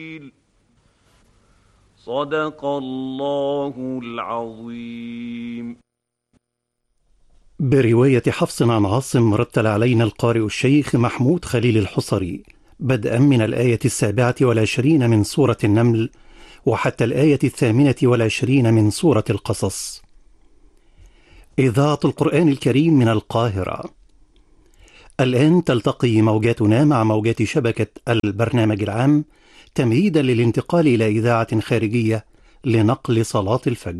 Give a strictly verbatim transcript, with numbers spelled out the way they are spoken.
صدق الله العظيم. برواية حفص عن عاصم رتل علينا القارئ الشيخ محمود خليل الحصري بدءا من الآية السابعة والعشرين من سورة النمل وحتى الآية الثامنة والعشرين من سورة القصص. إذاعة القرآن الكريم من القاهرة. الآن تلتقي موجاتنا مع موجات شبكة البرنامج العام تمهيدا للانتقال إلى إذاعة خارجية لنقل صلاة الفجر.